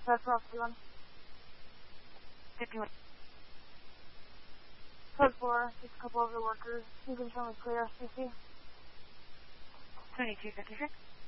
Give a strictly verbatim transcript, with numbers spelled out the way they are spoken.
That's Roxy one. fifty-one. Code four, just a couple of the workers. You can show me clear, S P C. twenty-two fifty-six.